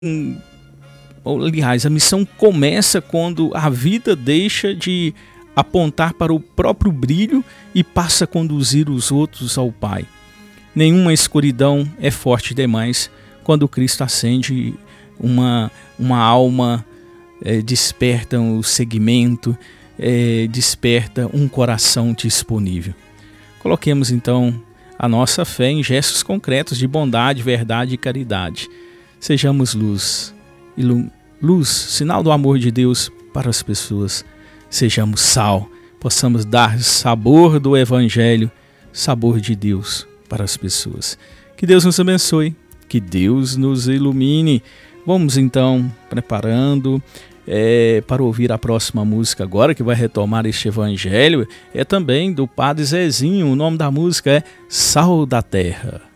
aliás, a missão começa quando a vida deixa de apontar para o próprio brilho e passa a conduzir os outros ao Pai. Nenhuma escuridão é forte demais quando Cristo acende uma alma, desperta o segmento, desperta um coração disponível. Coloquemos então a nossa fé em gestos concretos de bondade, verdade e caridade. Sejamos luz, sinal do amor de Deus para as pessoas. Sejamos sal, possamos dar sabor do Evangelho, sabor de Deus para as pessoas. Que Deus nos abençoe, que Deus nos ilumine. Vamos então preparando para ouvir a próxima música agora, que vai retomar este Evangelho. É também do Padre Zezinho, o nome da música é Sal da Terra.